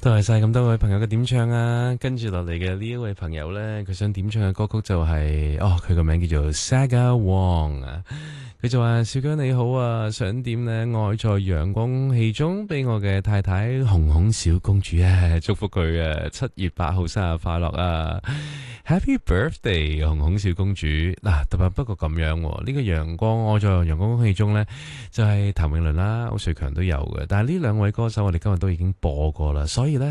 多謝晒咁多位朋友嘅點唱啊！跟住落嚟嘅呢一位朋友呢，佢想點唱嘅歌曲就係、佢個名叫做 Saga Wong 啊。佢就話：小姜你好啊，想點呢？愛在陽光空氣中，俾我嘅太太紅紅小公主啊，祝福佢啊7月8號生日快樂啊！Happy birthday，紅紅小公主。嗱，不過咁樣喎，呢個陽光愛在陽光空氣中呢，就係譚詠麟啦、歐瑞強都有嘅。但係呢兩位歌手我哋今日都已經播過啦，所以呢。